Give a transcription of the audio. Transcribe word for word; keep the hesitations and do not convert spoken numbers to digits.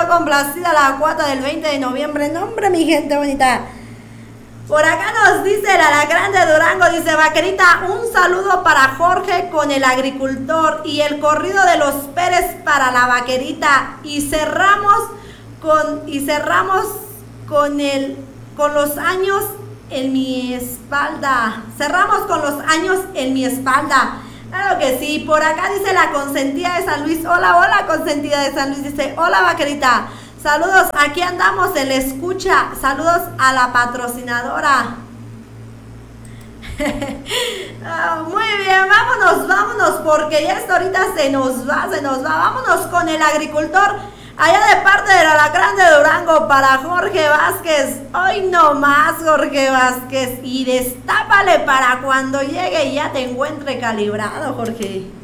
quedó complacida la cuota del veinte de noviembre. No, hombre, mi gente bonita. Por acá nos dice el Alacrán de Durango, dice: Vaquerita, un saludo para Jorge con el agricultor y el corrido de los Pérez para la Vaquerita. Y cerramos con, y cerramos con el, con los años en mi espalda. Cerramos con los años en mi espalda. Claro que sí. Por acá dice la consentida de San Luis. Hola, hola, consentida de San Luis. Dice: hola, Vaquerita. Saludos, aquí andamos, se le escucha. Saludos a la patrocinadora. Oh, muy bien, vámonos, vámonos, porque ya esto ahorita se nos va, se nos va. Vámonos con el agricultor, allá de parte del Alacrán de Durango, para Jorge Vázquez. Hoy no más, Jorge Vázquez. Y destápale para cuando llegue y ya te encuentre calibrado, Jorge.